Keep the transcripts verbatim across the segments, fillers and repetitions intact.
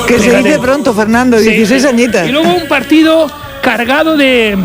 Que se dice pronto, Fernando, dieciséis sí, añitas. Y luego un partido cargado de...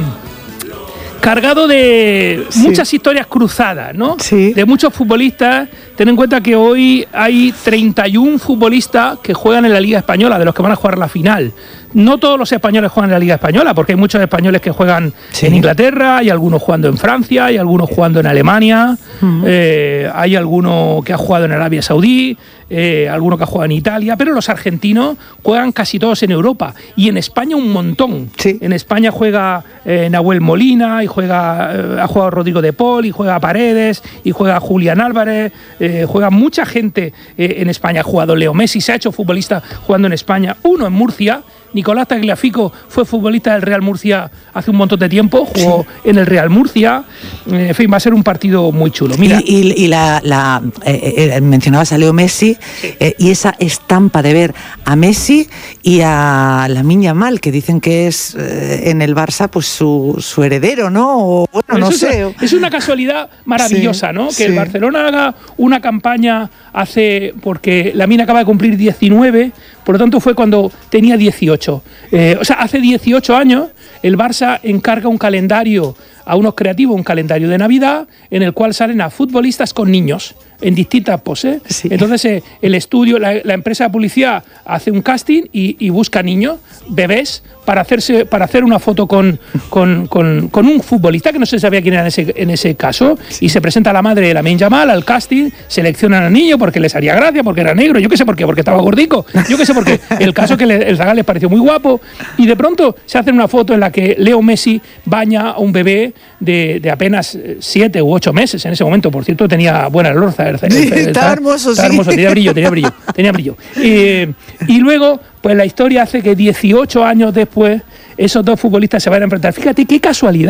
cargado de sí. muchas historias cruzadas, ¿no? Sí. De muchos futbolistas. Ten en cuenta que hoy hay treinta y uno futbolistas que juegan en la Liga Española, de los que van a jugar la final. No todos los españoles juegan en la Liga Española, porque hay muchos españoles que juegan sí. en Inglaterra, hay algunos jugando en Francia, hay algunos jugando en Alemania, uh-huh. eh, hay alguno que ha jugado en Arabia Saudí, eh, alguno que ha jugado en Italia, pero los argentinos juegan casi todos en Europa y en España un montón. Sí. En España juega eh, Nahuel Molina, y juega eh, ha jugado Rodrigo de Paul, y juega Paredes, y juega Julián Álvarez, eh, juega mucha gente eh, en España. Ha jugado Leo Messi, se ha hecho futbolista jugando en España, uno en Murcia. Nicolás Tagliafico fue futbolista del Real Murcia hace un montón de tiempo, jugó sí. en el Real Murcia. En fin, va a ser un partido muy chulo. Mira. Y, y, y la, la eh, eh, mencionabas a Leo Messi, sí. eh, y esa estampa de ver a Messi y a Lamine Yamal, que dicen que es eh, en el Barça pues su, su heredero, ¿no? O, bueno, no sé. Es, es una casualidad maravillosa, sí, ¿no? Que sí. el Barcelona haga una campaña hace, porque Lamine acaba de cumplir diecinueve, por lo tanto fue cuando tenía dieciocho. Eh, o sea, hace dieciocho años el Barça encarga un calendario a unos creativos, un calendario de Navidad, en el cual salen a futbolistas con niños en distintas poses. Sí. Entonces eh, el estudio, la, la empresa de publicidad hace un casting y, y busca niños, bebés, para hacerse para hacer una foto con, con, con, con un futbolista que no se sabía quién era en ese, en ese caso, sí. y se presenta la madre de Lamine Yamal al casting, seleccionan al niño porque les haría gracia, porque era negro, yo qué sé por qué, porque estaba gordico, yo qué sé por qué. El caso es que le, el zagal les pareció muy guapo, y de pronto se hace una foto en la que Leo Messi baña a un bebé de, de apenas siete u ocho meses en ese momento. Por cierto, tenía buena lorza. Sí, está hermoso, está sí. hermoso, tenía brillo, tenía brillo, tenía brillo. Eh, y luego, pues la historia hace que dieciocho años después esos dos futbolistas se van a enfrentar. Fíjate qué casualidad.